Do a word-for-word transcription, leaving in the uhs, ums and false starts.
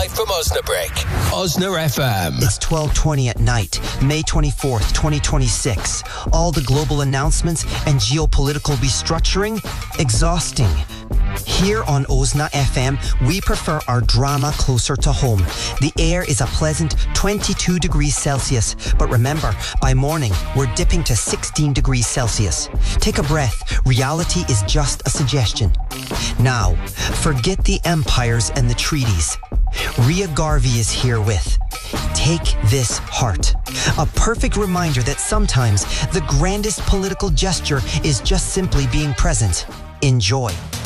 live from Osnabrück. Osna F M. It's twelve twenty at night, May twenty-fourth, twenty twenty-six. All the global announcements and geopolitical restructuring, exhausting. Here on Osna F M, we prefer our drama closer to home. The air is a pleasant twenty-two degrees Celsius, but remember, by morning, we're dipping to sixteen degrees Celsius. Take a breath. Reality is just a suggestion. Now, forget the empires and the treaties. Ria Garvey is here with Take This Heart. A perfect reminder that sometimes the grandest political gesture is just simply being present. Enjoy.